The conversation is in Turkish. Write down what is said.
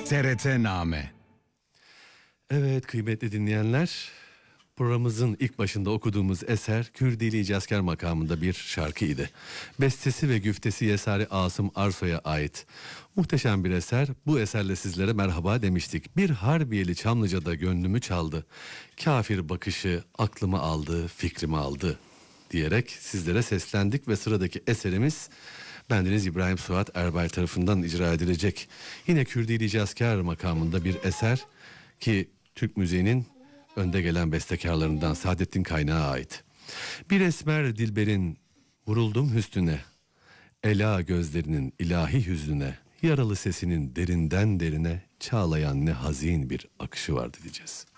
TRT-Name. Evet kıymetli dinleyenler, programımızın ilk başında okuduğumuz eser Kürdili Hicazkar makamında bir şarkıydı. Bestesi ve güftesi Yesari Asım Arso'ya ait. Muhteşem bir eser. Bu eserle sizlere merhaba demiştik. Bir Harbiyeli Çamlıca'da gönlümü çaldı. Kafir bakışı aklımı aldı, fikrimi aldı diyerek sizlere seslendik ve sıradaki eserimiz bendeniz İbrahim Suat Erbay tarafından icra edilecek. Yine Kürdili Hicazkar makamında bir eser ki Türk müziğinin önde gelen bestekarlarından Saadettin Kaynağı ait. Bir esmer dilberin vuruldum hüsnüne, ela gözlerinin ilahi hüznüne, yaralı sesinin derinden derine çağlayan ne hazin bir akışı vardı diyeceğiz.